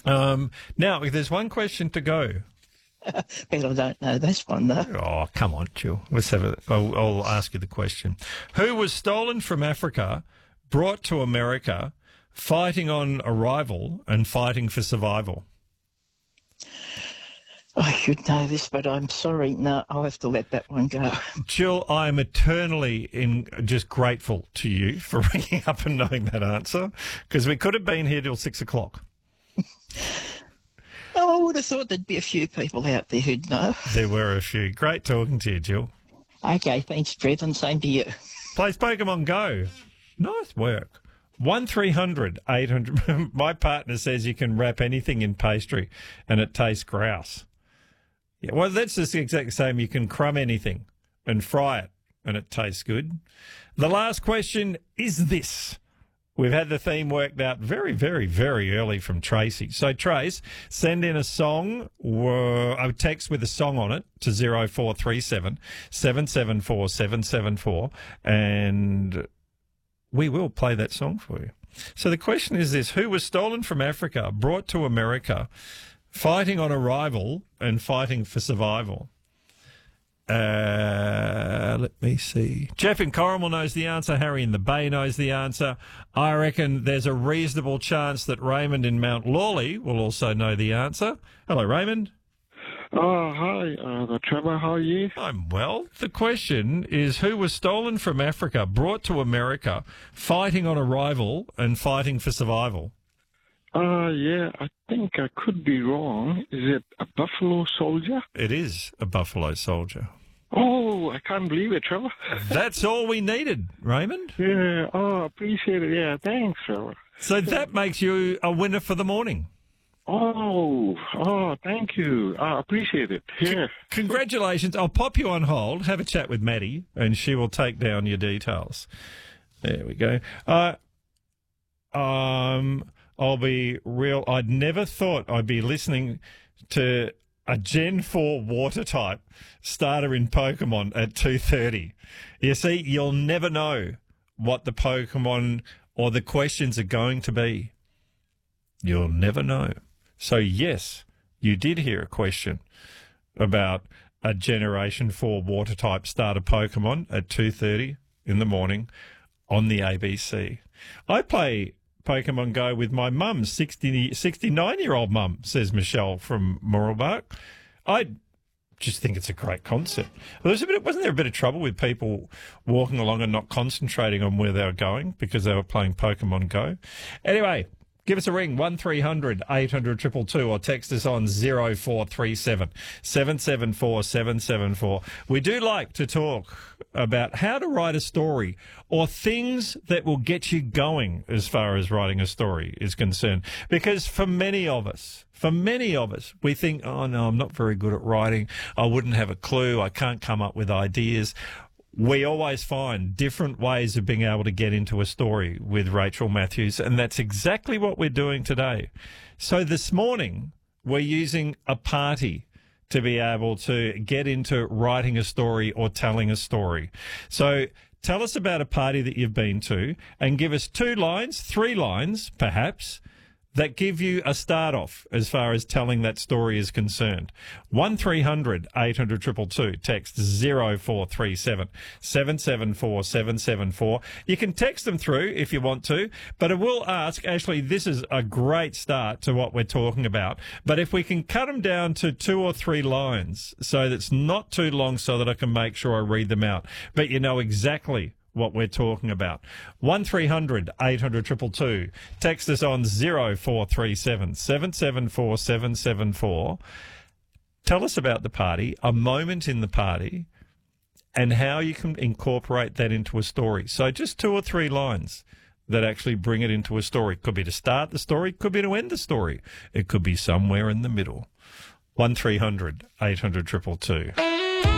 Now, there's one question to go. But I don't know this one, though. Oh, come on, Jill. Let's have it. I'll ask you the question. Who was stolen from Africa, brought to America, fighting on arrival and fighting for survival? I should know this, but I'm sorry. No, I'll have to let that one go. Jill, I'm eternally just grateful to you for ringing up and knowing that answer, because we could have been here till 6 o'clock. Oh, I would have thought there'd be a few people out there who'd know. There were a few. Great talking to you, Jill. Okay, thanks, Trev, and same to you. Plays Pokemon Go. Nice work. 1300 800. My partner says you can wrap anything in pastry and it tastes grouse. Yeah, well, that's just the exact same. You can crumb anything and fry it and it tastes good. The last question is this. We've had the theme worked out very, very, very early from Tracy. So, Trace, send in a song, a text with a song on it to 0437 774 774, and we will play that song for you. So the question is this. Who was stolen from Africa, brought to America, fighting on arrival and fighting for survival? Let me see. Jeff in Corrimal knows the answer. Harry in the Bay knows the answer. I reckon there's a reasonable chance that Raymond in Mount Lawley will also know the answer. Hello, Raymond. Oh, hi, Trevor. How are you? I'm well. The question is, who was stolen from Africa, brought to America, fighting on arrival and fighting for survival? Yeah, I think I could be wrong. Is it a buffalo soldier? It is a buffalo soldier. Oh, I can't believe it, Trevor. That's all we needed, Raymond. Yeah, appreciate it. Yeah, thanks, Trevor. So that makes you a winner for the morning. Oh, thank you. I appreciate it. Yeah. Congratulations. I'll pop you on hold, have a chat with Maddie, and she will take down your details. There we go. I'll be real. I'd never thought I'd be listening to a Gen 4 water type starter in Pokemon at 2:30. You see, you'll never know what the Pokemon or the questions are going to be. You'll never know. So, yes, you did hear a question about a Generation 4 water type starter Pokemon at 2:30 in the morning on the ABC. I play Pokemon Go with my mum, 69-year-old mum, says Michelle from Mooralbark. I just think it's a great concept. Wasn't there a bit of trouble with people walking along and not concentrating on where they were going because they were playing Pokemon Go? Anyway, give us a ring, 1300 800 222, or text us on 0437 774 774. We do like to talk about how to write a story or things that will get you going as far as writing a story is concerned. Because for many of us, we think, oh, no, I'm not very good at writing. I wouldn't have a clue. I can't come up with ideas. We always find different ways of being able to get into a story with Rachel Matthews, and that's exactly what we're doing today. So this morning, we're using a party to be able to get into writing a story or telling a story. So tell us about a party that you've been to and give us 2 lines, 3 lines, perhaps, that give you a start off as far as telling that story is concerned. 1300 800 222, text 0437 774 774. You can text them through if you want to, but I will ask, actually, this is a great start to what we're talking about, but if we can cut them down to 2 or 3 lines so that's not too long so that I can make sure I read them out, but you know exactly what we're talking about. 1300 800 222. Text us on 0437 774 774. Tell us about the party, a moment in the party, and how you can incorporate that into a story. So just 2 or 3 lines that actually bring it into a story. Could be to start the story, could be to end the story. It could be somewhere in the middle. 1300 800 222.